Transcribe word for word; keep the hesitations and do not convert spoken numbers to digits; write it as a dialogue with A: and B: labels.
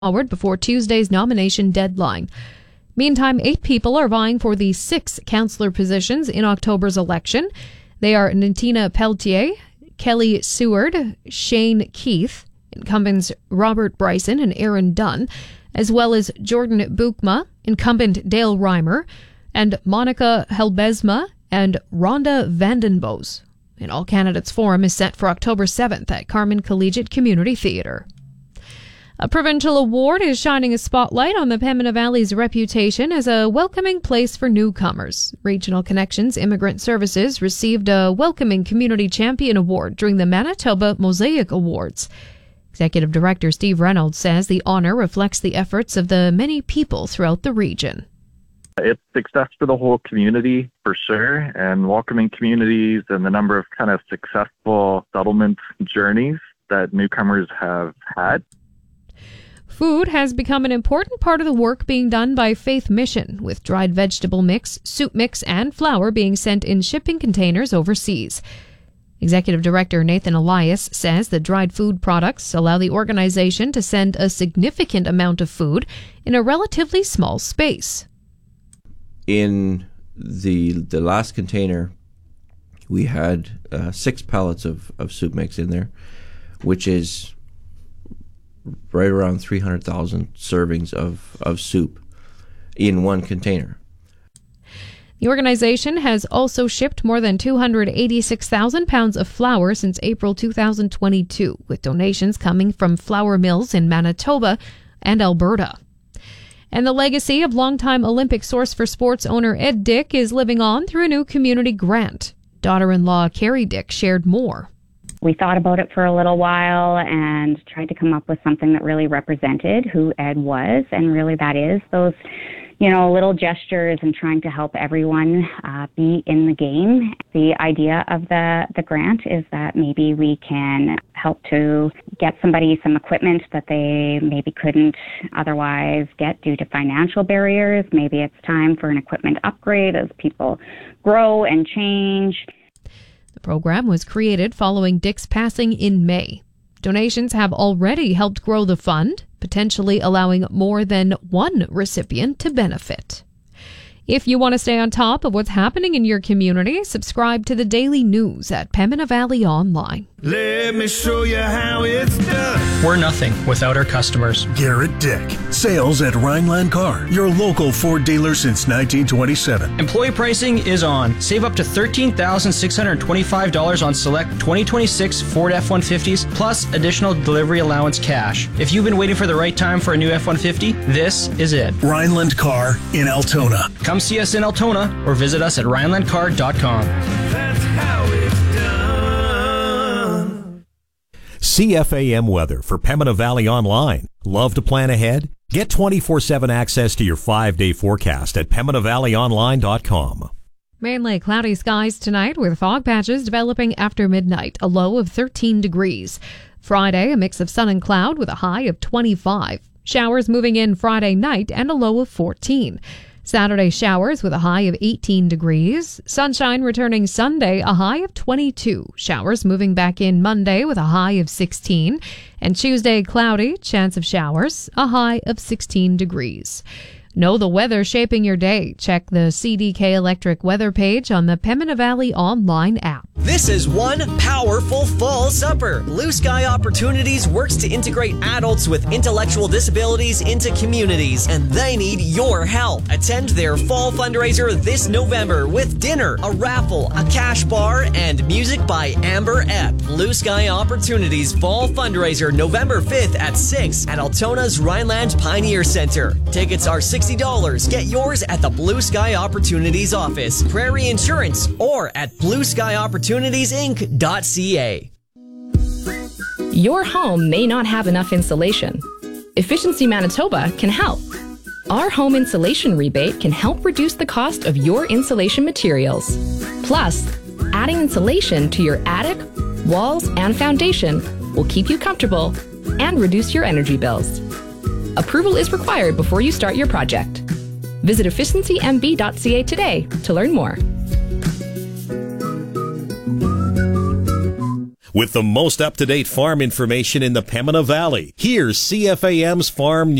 A: forward before Tuesday's nomination deadline. Meantime, eight people are vying for the six councillor positions in October's election. They are Natina Pelletier, Kelly Seward, Shane Keith, incumbents Robert Bryson and Aaron Dunn, as well as Jordan Boukma, incumbent Dale Reimer, and Monica Helbezma and Rhonda Vandenbos. An all-candidates forum is set for October seventh at Carman Collegiate Community Theatre. A provincial award is shining a spotlight on the Pembina Valley's reputation as a welcoming place for newcomers. Regional Connections Immigrant Services received a Welcoming Community Champion Award during the Manitoba Mosaic Awards. Executive Director Steve Reynolds says the honour reflects the efforts of the many people throughout the region.
B: It's success for the whole community, for sure, and welcoming communities and the number of kind of successful settlement journeys that newcomers have had.
A: Food has become an important part of the work being done by Faith Mission, with dried vegetable mix, soup mix, and flour being sent in shipping containers overseas. Executive Director Nathan Elias says that dried food products allow the organization to send a significant amount of food in a relatively small space.
C: In the the last container, we had uh, six pallets of, of soup mix in there, which is right around three hundred thousand servings of, of soup in one container.
A: The organization has also shipped more than two hundred eighty-six thousand pounds of flour since April two thousand twenty-two, with donations coming from flour mills in Manitoba and Alberta. And the legacy of longtime Olympic Source for Sports owner Ed Dick is living on through a new community grant. Daughter-in-law Carrie Dick shared more.
D: We thought about it for a little while and tried to come up with something that really represented who Ed was, and really that is those, you know, little gestures and trying to help everyone uh, be in the game. The idea of the, the grant is that maybe we can help to get somebody some equipment that they maybe couldn't otherwise get due to financial barriers. Maybe it's time for an equipment upgrade as people grow and change.
A: The program was created following Dick's passing in May. Donations have already helped grow the fund, potentially allowing more than one recipient to benefit. If you want to stay on top of what's happening in your community, subscribe to the daily news at Pembina Valley Online.
E: Let me show you how it's done. We're nothing without our customers.
F: Garrett Dick, sales at Rhineland Car, your local Ford dealer since nineteen twenty-seven.
E: Employee pricing is on. Save up to thirteen thousand six hundred twenty-five dollars on select twenty twenty-six Ford F one fifties plus additional delivery allowance cash. If you've been waiting for the right time for a new F one fifty, this is it.
F: Rhineland Car in Altona.
E: Come see us in Altona or visit us at rhineland car dot com. That's how it's done.
G: C F A M weather for Pembina Valley Online. Love to plan ahead? Get twenty-four seven access to your five-day forecast at pembina valley online dot com.
A: Mainly cloudy skies tonight with fog patches developing after midnight, a low of thirteen degrees. Friday, a mix of sun and cloud with a high of twenty-five. Showers moving in Friday night and a low of fourteen. Saturday showers with a high of eighteen degrees. Sunshine returning Sunday, a high of twenty-two. Showers moving back in Monday with a high of sixteen. And Tuesday cloudy, chance of showers, a high of sixteen degrees. Know the weather shaping your day. Check the C D K Electric weather page on the Pembina Valley Online app.
H: This is one powerful fall supper. Blue Sky Opportunities works to integrate adults with intellectual disabilities into communities, and they need your help. Attend their fall fundraiser this November with dinner, a raffle, a cash bar, and music by Amber Epp. Blue Sky Opportunities fall fundraiser November fifth at six at Altona's Rhineland Pioneer Center. Tickets are sixty dollars. Get yours at the Blue Sky Opportunities office, Prairie Insurance, or at blue sky opportunities inc dot c a.
I: Your home may not have enough insulation. Efficiency Manitoba can help. Our home insulation rebate can help reduce the cost of your insulation materials. Plus, adding insulation to your attic, walls, and foundation will keep you comfortable and reduce your energy bills. Approval is required before you start your project. Visit efficiency m b dot c a today to learn more.
G: With the most up-to-date farm information in the Pembina Valley, here's C F A M's Farm News.